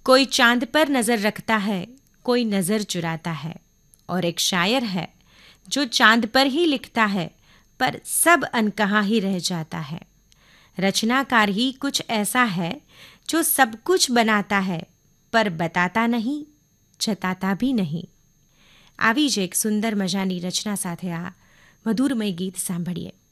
कोई चांद पर नजर रखता है, कोई नजर चुराता है, और एक शायर है जो चांद पर ही लिखता है पर सब अनकहा ही रह जाता है। रचनाकार ही कुछ ऐसा है जो सब कुछ बनाता है पर बताता નહીં, જતાતા भी નહીં। આવી જ એક સુંદર મજાની રચના સાથે આ મધુરમય ગીત સાંભળીએ।